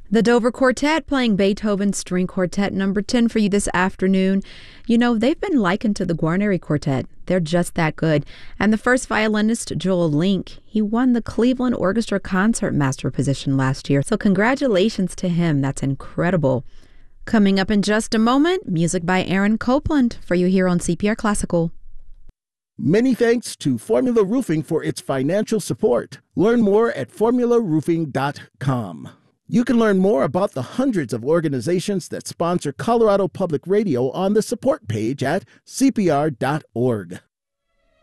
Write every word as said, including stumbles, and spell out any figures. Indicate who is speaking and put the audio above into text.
Speaker 1: The Dover Quartet playing Beethoven's String Quartet number ten for you this afternoon. You know, they've been likened to the Guarneri Quartet. They're just that good. And the first violinist, Joel Link, he won the Cleveland Orchestra Concertmaster position last year. So congratulations to him. That's incredible. Coming up in just a moment, music by Aaron Copland for you here on C P R Classical.
Speaker 2: Many thanks to Formula Roofing for its financial support. Learn more at formula roofing dot com. You can learn more about the hundreds of organizations that sponsor Colorado Public Radio on the support page at C P R dot org.